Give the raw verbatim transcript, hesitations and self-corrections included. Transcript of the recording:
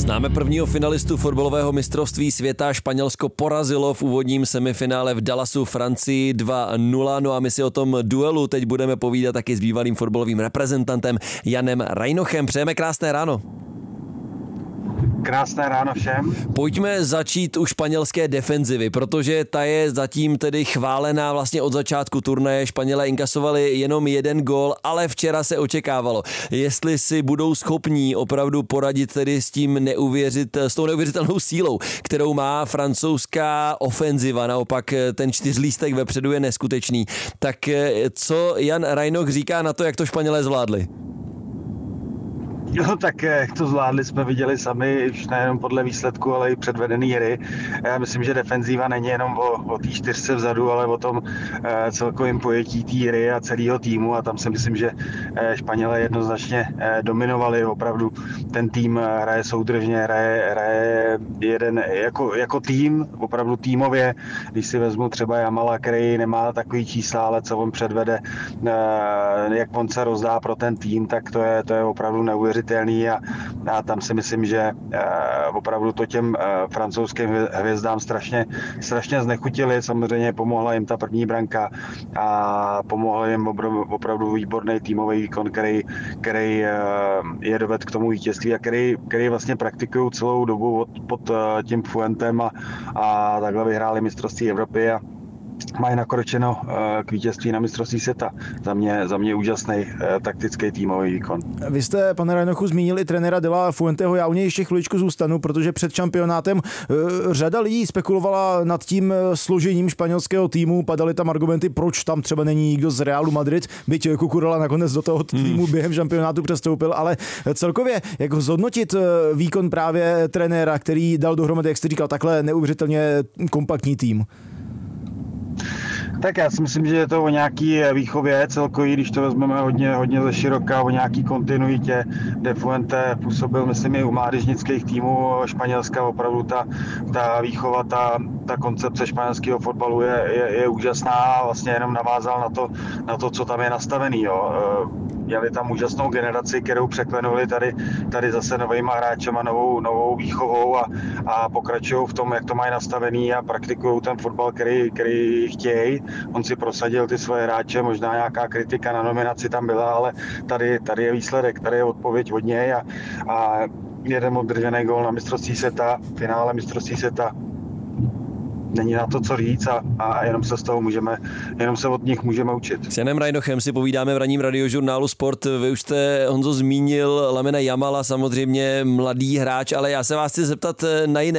Známe prvního finalistu fotbalového mistrovství světa. Španělsko porazilo v úvodním semifinále v Dallasu Francii dva nula. No a my si o tom duelu teď budeme povídat taky s bývalým fotbalovým reprezentantem Janem Rajnochem. Přejeme krásné ráno. Krásné ráno všem. Pojďme začít u španělské defenzivy, protože ta je zatím tedy chválená vlastně od začátku turnaje. Španělé inkasovali jenom jeden gól, ale včera se očekávalo, jestli si budou schopní opravdu poradit tedy s tím neuvěřit, s tou neuvěřitelnou sílou, kterou má francouzská ofenziva. Naopak ten čtyřlístek vepředu je neskutečný. Tak co Jan Rajnoch říká na to, jak to Španělé zvládli? No tak jak to zvládli, jsme viděli sami, už nejenom podle výsledku, ale i předvedený hry. Já myslím, že defenzíva není jenom o, o té čtyřce vzadu, ale o tom eh, celkovém pojetí té hry a celého týmu, a tam si myslím, že eh, Španělé jednoznačně eh, dominovali. Opravdu ten tým hraje soudržně, hraje, hraje jeden jako, jako tým, opravdu týmově. Když si vezmu třeba Jamala, který nemá takový čísla, ale co on předvede, eh, jak on se rozdá pro ten tým, tak to je, to je opravdu neuvěřitelné. A, a tam si myslím, že e, opravdu to těm e, francouzským hvězdám strašně, strašně znechutili. Samozřejmě pomohla jim ta první branka a pomohl jim opravdu, opravdu výborný týmový výkon, který, který e, je doved k tomu vítězství a který, který vlastně praktikují celou dobu od, pod e, tím Fuentem a, a takhle vyhráli mistrovství Evropy a mají nakročeno k vítězství na mistrovství světa. Za mě, za mě úžasný taktický týmový výkon. Vy jste, pane Rajnochu, zmínili trenéra De La Fuenteho, já u něj ještě chviličku zůstanu, protože před šampionátem řada lidí spekulovala nad tím složením španělského týmu, padaly tam argumenty, proč tam třeba není nikdo z Realu Madrid, byť Cucurella nakonec do toho týmu během šampionátu přestoupil, ale celkově, jak zhodnotit výkon právě trenéra, který dal dohromady, jak jste říkal, takhle neuvěřitelně kompaktní tým? Tak já si myslím, že je to o nějaký výchově celkový, když to vezmeme hodně, hodně ze široka, o nějaký kontinuitě. De Fuente působil, myslím, i u mládežnických týmů Španělska. Opravdu ta, ta výchova, ta, ta koncepce španělského fotbalu je, je, je úžasná a vlastně jenom navázal na to, na to, co tam je nastavený. Jo. Měli tam úžasnou generaci, kterou překlenuli tady, tady zase novýma hráčema, novou, novou výchovou a, a pokračují v tom, jak to mají nastavený a praktikují ten fotbal, který, který chtějí. On si prosadil ty svoje hráče, možná nějaká kritika na nominaci tam byla, ale tady, tady je výsledek, tady je odpověď od něj a, a jeden održený gól na mistrovství světa, finále mistrovství světa. Není na to co říct a, a jenom se z toho můžeme, jenom se od nich můžeme učit. S Janem Rajnochem si povídáme v ranním radiožurnálu Sport. Vy už jste, Honzo, zmínil Lamina Jamala, samozřejmě mladý hráč, ale já se vás chci zeptat na jiné